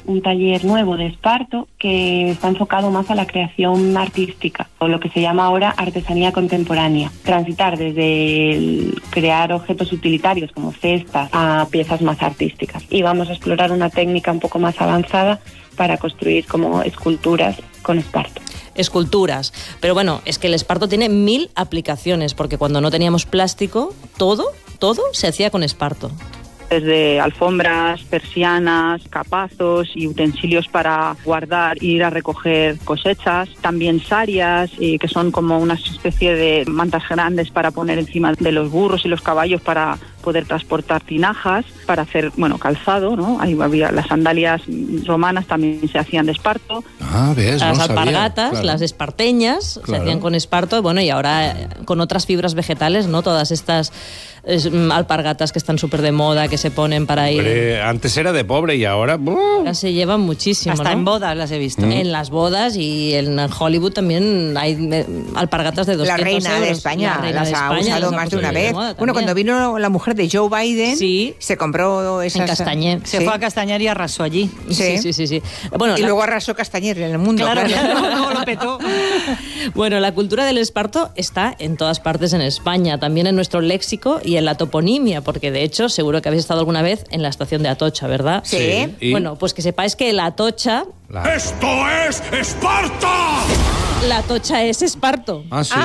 un taller nuevo de esparto que está enfocado más a la creación artística, o lo que se llama ahora artesanía contemporánea. Transitar desde el crear objetos utilitarios como cestas a piezas más artísticas. Y vamos a explorar una técnica un poco más avanzada para construir como esculturas con esparto. Esculturas. Pero bueno, es que el esparto tiene 1000 aplicaciones, porque cuando no teníamos plástico, todo se hacía con esparto. Desde alfombras, persianas, capazos y utensilios para guardar e ir a recoger cosechas. También sarias, que son como una especie de mantas grandes para poner encima de los burros y los caballos para poder transportar tinajas, para hacer, calzado, ¿no? Ahí había las sandalias romanas, también se hacían de esparto. ¿Ves? Las alpargatas, claro. Las esparteñas, se hacían con esparto, y ahora con otras fibras vegetales, ¿no? Todas estas alpargatas que están súper de moda, que se ponen para ir... Hombre, antes era de pobre y ahora... Ya se llevan muchísimo, hasta, ¿no? En bodas las he visto. En las bodas y en Hollywood también hay alpargatas de 200 La reina euros. de España las ha usado más de una vez. Cuando vino la mujer de Joe Biden, se compró esas... En Castañer. Se fue a Castañer y arrasó allí. Sí. Y luego arrasó Castañer en el mundo. Claro. Luego lo petó. Bueno, la cultura del esparto está en todas partes en España, también en nuestro léxico y en la toponimia, porque de hecho seguro que habéis estado alguna vez en la estación de Atocha, ¿verdad? Sí. Bueno, pues que sepáis que la Atocha... ¡Esto es Esparta! La Atocha es esparto. Ah, sí.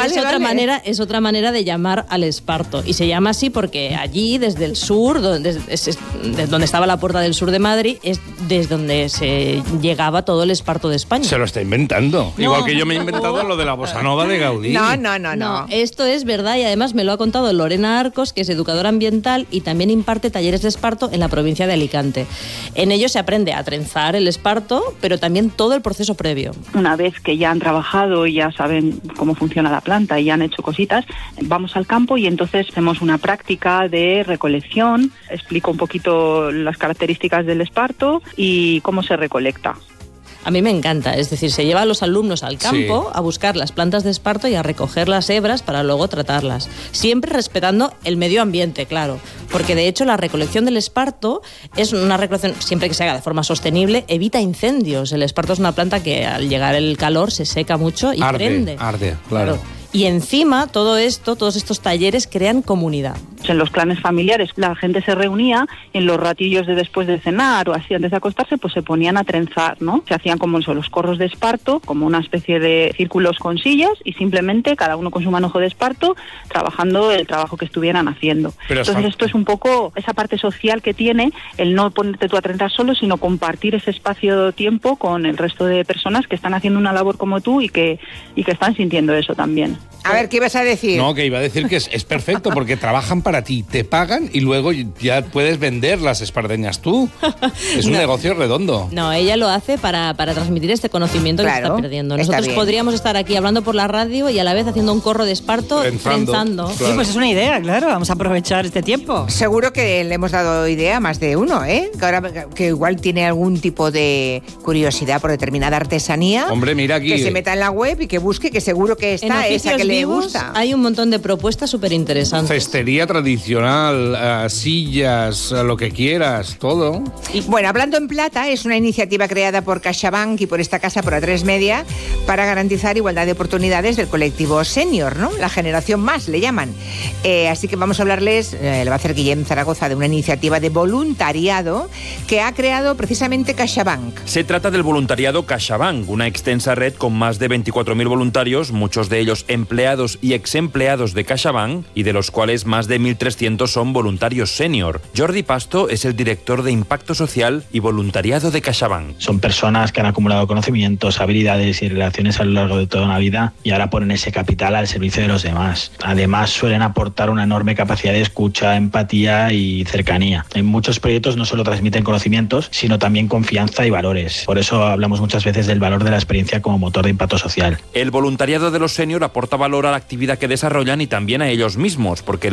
Es otra manera de llamar al esparto. Y se llama así porque allí, desde el sur, desde donde estaba la Puerta del Sur de Madrid, es desde donde se llegaba todo el esparto de España. Se lo está inventando. No. Igual que yo me he inventado lo de la bossa nova de Gaudí. No. Esto es verdad y además me lo ha contado Lorena Arcos, que es educadora ambiental y también imparte talleres de esparto en la provincia de Alicante. En ellos se aprende a trenzar el esparto, pero también todo el proceso previo. Una vez que ya han trabajado y ya saben cómo funciona la planta y ya han hecho cositas, vamos al campo y entonces hacemos una práctica de recolección. Explico un poquito las características del esparto y cómo se recolecta. A mí me encanta, es decir, se lleva a los alumnos al campo a buscar las plantas de esparto y a recoger las hebras para luego tratarlas. Siempre respetando el medio ambiente, claro, porque de hecho la recolección del esparto es una recolección, siempre que se haga de forma sostenible, evita incendios. El esparto es una planta que al llegar el calor se seca mucho y prende. Arde, claro. Y encima, todos estos talleres crean comunidad. En los clanes familiares la gente se reunía en los ratillos de después de cenar o así antes de acostarse, pues se ponían a trenzar, ¿no? Se hacían como los corros de esparto, como una especie de círculos con sillas y simplemente cada uno con su manojo de esparto trabajando el trabajo que estuvieran haciendo. Entonces esto es un poco esa parte social que tiene el no ponerte tú a trenzar solo, sino compartir ese espacio-tiempo con el resto de personas que están haciendo una labor como tú y que están sintiendo eso también. A ver, ¿qué ibas a decir? No, que iba a decir que es perfecto porque trabajan para ti, te pagan y luego ya puedes vender las espardeñas tú. Es un negocio redondo. No, ella lo hace para transmitir este conocimiento que se está perdiendo. Nosotros podríamos estar aquí hablando por la radio y a la vez haciendo un corro de esparto trenzando. Claro. Sí, pues es una idea, claro, vamos a aprovechar este tiempo. Seguro que le hemos dado idea a más de uno, ¿eh? Que igual tiene algún tipo de curiosidad por determinada artesanía. Hombre, mira aquí. Que se meta en la web y que busque, que seguro que está esa que le gusta. Hay un montón de propuestas súper interesantes. Cestería tradicional, sillas, lo que quieras, todo. Bueno, Hablando en Plata es una iniciativa creada por CaixaBank y por esta casa, por A3 Media, para garantizar igualdad de oportunidades del colectivo senior, ¿no? La generación más, le llaman. Así que vamos a hablarles, le va a hacer Guillem Zaragoza, de una iniciativa de voluntariado que ha creado precisamente CaixaBank. Se trata del voluntariado CaixaBank, una extensa red con más de 24.000 voluntarios, muchos de ellos empleados y exempleados de CaixaBank, y de los cuales más de 1.300 son voluntarios senior. Jordi Pasto es el director de Impacto Social y Voluntariado de CaixaBank. Son personas que han acumulado conocimientos, habilidades y relaciones a lo largo de toda una vida y ahora ponen ese capital al servicio de los demás. Además, suelen aportar una enorme capacidad de escucha, empatía y cercanía. En muchos proyectos no solo transmiten conocimientos, sino también confianza y valores. Por eso hablamos muchas veces del valor de la experiencia como motor de impacto social. El voluntariado de los senior aporta valor a la actividad que desarrollan y también a ellos mismos, porque les hace vivir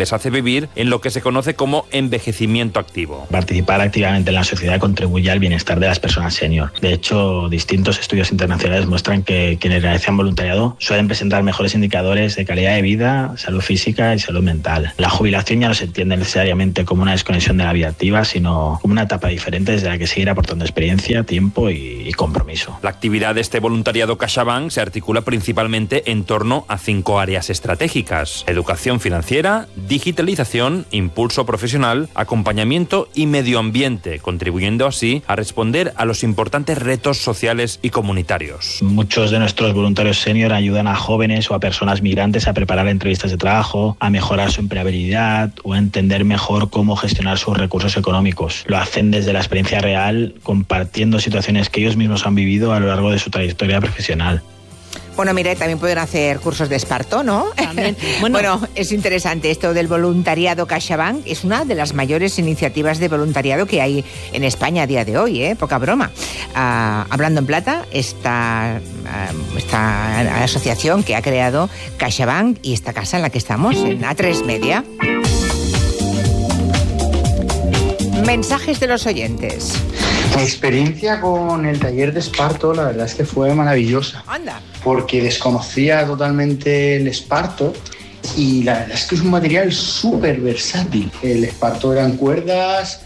convivir en lo que se conoce como envejecimiento activo. Participar activamente en la sociedad contribuye al bienestar de las personas senior. De hecho, distintos estudios internacionales muestran que quienes realizan voluntariado suelen presentar mejores indicadores de calidad de vida, salud física y salud mental. La jubilación ya no se entiende necesariamente como una desconexión de la vida activa, sino como una etapa diferente desde la que seguir aportando experiencia, tiempo y compromiso. La actividad de este voluntariado CaixaBank se articula principalmente en torno a 5 áreas estratégicas: educación financiera, digitalización, impulso profesional, acompañamiento y medio ambiente, contribuyendo así a responder a los importantes retos sociales y comunitarios. Muchos de nuestros voluntarios senior ayudan a jóvenes o a personas migrantes a preparar entrevistas de trabajo, a mejorar su empleabilidad o a entender mejor cómo gestionar sus recursos económicos. Lo hacen desde la experiencia real, compartiendo situaciones que ellos mismos han vivido a lo largo de su trayectoria profesional. Bueno, mire, también pueden hacer cursos de esparto, ¿no? También. Bueno, es interesante esto del voluntariado CaixaBank. Es una de las mayores iniciativas de voluntariado que hay en España a día de hoy, ¿eh? Poca broma. Hablando en plata, esta asociación que ha creado CaixaBank y esta casa en la que estamos, en A3 Media. Mensajes de los oyentes. Mi experiencia con el taller de esparto, la verdad es que fue maravillosa. Anda. Porque desconocía totalmente el esparto y la verdad es que es un material súper versátil. El esparto eran cuerdas,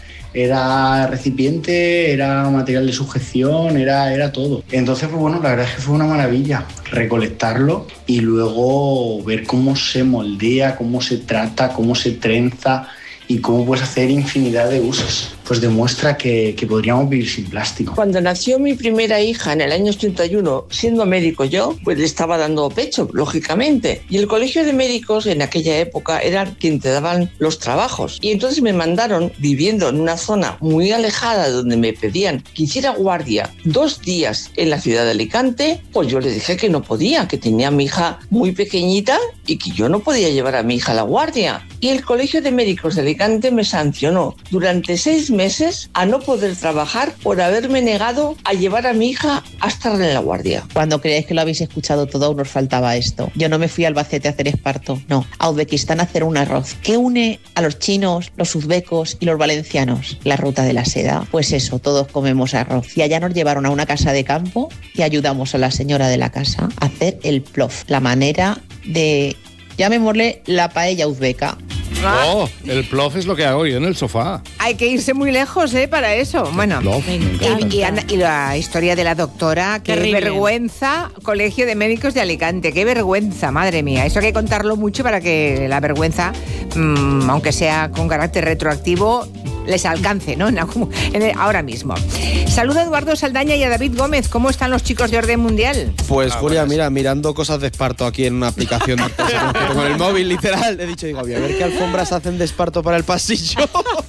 era recipiente, era material de sujeción, era todo. Entonces, pues bueno, la verdad es que fue una maravilla recolectarlo y luego ver cómo se moldea, cómo se trata, cómo se trenza y cómo puedes hacer infinidad de usos. Pues demuestra que podríamos vivir sin plástico. Cuando nació mi primera hija en el año 81, siendo médico yo, pues le estaba dando pecho, lógicamente. Y el colegio de médicos en aquella época era quien te daban los trabajos. Y entonces me mandaron, viviendo en una zona muy alejada donde me pedían que hiciera guardia 2 días en la ciudad de Alicante, pues yo les dije que no podía, que tenía a mi hija muy pequeñita y que yo no podía llevar a mi hija a la guardia. Y el colegio de médicos de Alicante me sancionó durante 6 meses a no poder trabajar por haberme negado a llevar a mi hija a estar en la guardia. Cuando creáis que lo habéis escuchado todo, aún nos faltaba esto. Yo no me fui a Albacete a hacer esparto, no, a Uzbekistán a hacer un arroz. ¿Qué une a los chinos, los uzbecos y los valencianos? La ruta de la seda. Pues eso, todos comemos arroz. Y allá nos llevaron a una casa de campo y ayudamos a la señora de la casa a hacer el plof, la manera de, llamémosle, la paella uzbeca. Oh, el plof es lo que hago yo en el sofá. Hay que irse muy lejos, para eso. Bueno, Plof, me encanta. y la historia de la doctora, qué Terrible. vergüenza, Colegio de Médicos de Alicante, qué vergüenza, madre mía. Eso hay que contarlo mucho para que la vergüenza, aunque sea con carácter retroactivo, les alcance, ¿no? Ahora mismo. Saluda a Eduardo Saldaña y a David Gómez. ¿Cómo están los chicos de Orden Mundial? Pues Julia, mira, mirando cosas de esparto aquí en una aplicación con el móvil, literal. He dicho, digo, voy a ver qué alfombras hacen de esparto para el pasillo.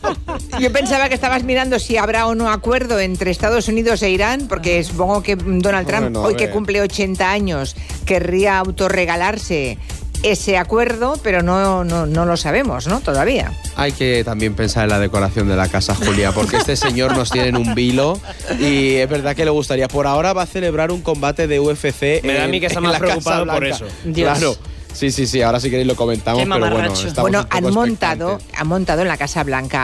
Yo pensaba que estabas mirando si habrá o no acuerdo entre Estados Unidos e Irán, porque supongo que Donald Trump, Bueno, hoy que cumple 80 años, querría autorregalarse ese acuerdo, pero no lo sabemos, ¿no? Todavía. Hay que también pensar en la decoración de la casa, Julia, porque este señor nos tiene en un vilo y es verdad que le gustaría. Por ahora va a celebrar un combate de UFC. Me da a mí que está más preocupado por eso. Claro. Sí, ahora si queréis lo comentamos, pero bueno, han montado en la Casa Blanca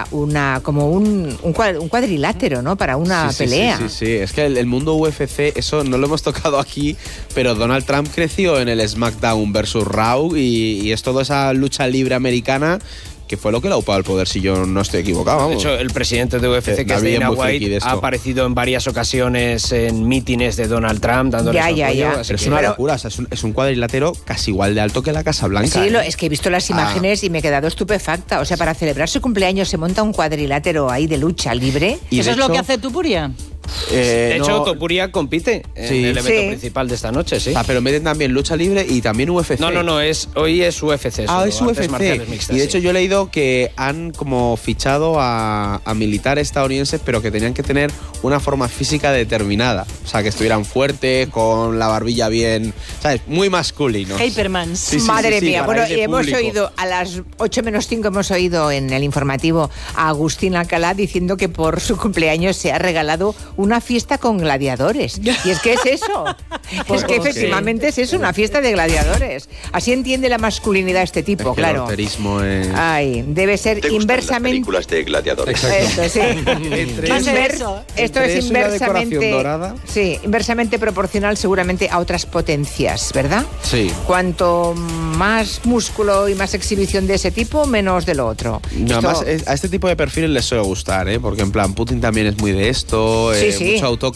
un cuadrilátero, ¿no? Para una pelea. Sí, es que el mundo UFC, eso no lo hemos tocado aquí, pero Donald Trump creció en el SmackDown versus Raw y es toda esa lucha libre americana que fue lo que le ha upado el poder, si yo no estoy equivocado. Vamos. De hecho, el presidente de UFC, que es Dana White, ha aparecido en varias ocasiones en mítines de Donald Trump, dándole apoyo. Pero es una locura, o sea, es un cuadrilátero casi igual de alto que la Casa Blanca. Sí, es que he visto las imágenes y me he quedado estupefacta. O sea, para celebrar su cumpleaños se monta un cuadrilátero ahí de lucha libre. ¿Y eso es lo que hace Tupuria? De hecho, Topuria compite en el evento principal de esta noche, sí. Pero meten también lucha libre y también UFC. No, hoy es UFC. Es UFC. Mixtas, y de hecho yo he leído que han como fichado a militares estadounidenses, pero que tenían que tener una forma física determinada. O sea, que estuvieran fuertes, con la barbilla bien, ¿sabes? Muy masculinos. Hypermans. Madre mía. Bueno, hemos oído a las 8:05, hemos oído en el informativo a Agustín Alcalá diciendo que por su cumpleaños se ha regalado una fiesta con gladiadores. Y es que es eso. Es que efectivamente es eso, una fiesta de gladiadores. Así entiende la masculinidad este tipo, claro. El horterismo es... Ay, debe ser inversamente... películas de gladiadores. Esto, sí. Esto es inversamente proporcional seguramente a otras potencias, ¿verdad? Sí. Cuanto más músculo y más exhibición de ese tipo, menos de lo otro. Además, a este tipo de perfiles les suele gustar, ¿eh? Porque en plan, Putin también es muy de esto, mucho